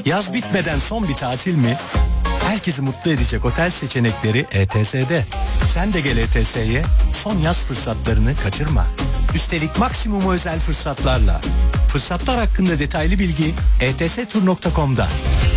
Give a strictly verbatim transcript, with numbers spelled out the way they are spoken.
Yaz bitmeden son bir tatil mi? Herkesi mutlu edecek otel seçenekleri E T S'de. Sen de gel E T S'ye, son yaz fırsatlarını kaçırma. Üstelik maksimum özel fırsatlarla. Fırsatlar hakkında detaylı bilgi e t s tur nokta com'da.